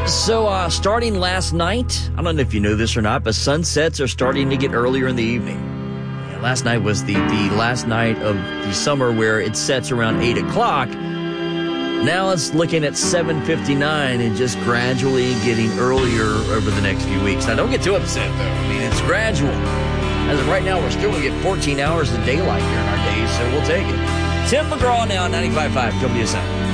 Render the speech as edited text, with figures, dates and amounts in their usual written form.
So, starting last night, I don't know if you know this or not, but sunsets are starting to get earlier in the evening. Yeah, last night was the last night of the summer where it sets around 8 o'clock. Now it's looking at 7:59 and just gradually getting earlier over the next few weeks. Now, don't get too upset, though. I mean, it's gradual. As of right now, we're still going to get 14 hours of daylight during our days, so we'll take it. Tim McGraw now, 95.5 WSN.